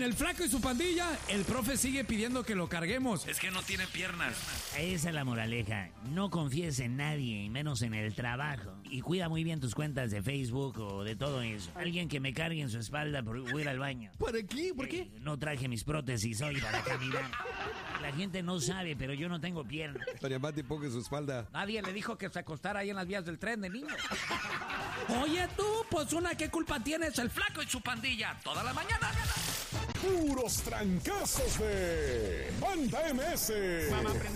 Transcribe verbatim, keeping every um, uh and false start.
En El Flaco y su pandilla, el profe sigue pidiendo que lo carguemos. Es que no tiene piernas. Esa es la moraleja. No confíes en nadie, y menos en el trabajo. Y cuida muy bien tus cuentas de Facebook o de todo eso. Alguien que me cargue en su espalda por voy a ir al baño. ¿Para qué? ¿Por qué? Eh, no traje mis prótesis hoy para caminar. La gente no sabe, pero yo no tengo piernas. Doña Pati, ponga en su espalda. Nadie le dijo que se acostara ahí en las vías del tren de niño. Oye tú, pues una, ¿qué culpa tienes? El Flaco y su pandilla, toda la mañana. Puros trancazos de Banda M S.